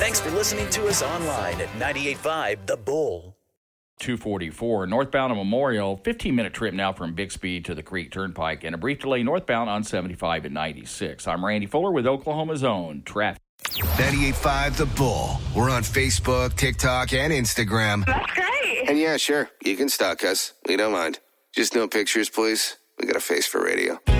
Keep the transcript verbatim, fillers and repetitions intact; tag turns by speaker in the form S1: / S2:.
S1: Thanks for listening to us online at ninety-eight point five The Bull.
S2: two forty-four northbound of Memorial, fifteen-minute trip now from Bixby to the Creek Turnpike, and a brief delay northbound on seventy-five and ninety-six. I'm Randy Fuller with Oklahoma's own traffic.
S3: ninety-eight point five The Bull. We're on Facebook, TikTok, and Instagram.
S4: That's great.
S3: And yeah, sure, you can stalk us. We don't mind. Just no pictures, please. We got a face for radio.